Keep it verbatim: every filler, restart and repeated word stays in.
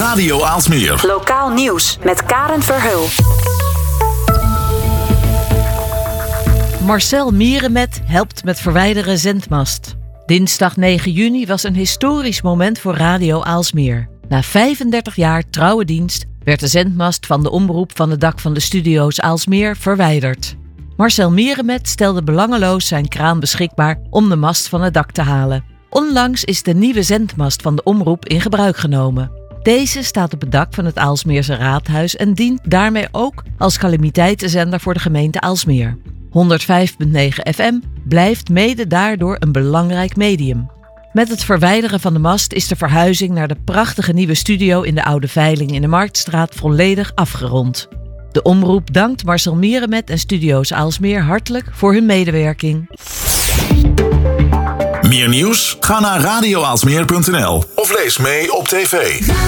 Radio Aalsmeer. Lokaal nieuws met Karen Verheul. Marcel Mierenmet helpt met verwijderen zendmast. Dinsdag negen juni was een historisch moment voor Radio Aalsmeer. Na vijfendertig jaar trouwe dienst werd de zendmast van de omroep van het dak van de studio's Aalsmeer verwijderd. Marcel Mierenmet stelde belangeloos zijn kraan beschikbaar om de mast van het dak te halen. Onlangs is de nieuwe zendmast van de omroep in gebruik genomen. Deze staat op het dak van het Aalsmeerse raadhuis en dient daarmee ook als calamiteitenzender voor de gemeente Aalsmeer. honderdvijf komma negen F M blijft mede daardoor een belangrijk medium. Met het verwijderen van de mast is de verhuizing naar de prachtige nieuwe studio in de Oude Veiling in de Marktstraat volledig afgerond. De omroep dankt Marcel Mierenmet en Studio's Aalsmeer hartelijk voor hun medewerking. Meer nieuws? Ga naar radio aalsmeer punt n l of lees mee op tv.